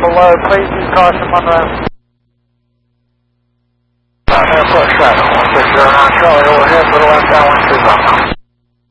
below, please use caution Monroe. Airport traffic, 1609 Charlie overhead, little left down 120.